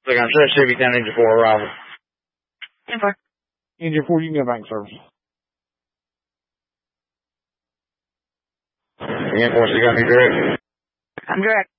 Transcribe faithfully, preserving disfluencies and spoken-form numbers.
Look, I'm sure Chevy ten Engine four arrival. ten four. Engine four, you can go bank service. The Air Force, you got me direct? I'm direct.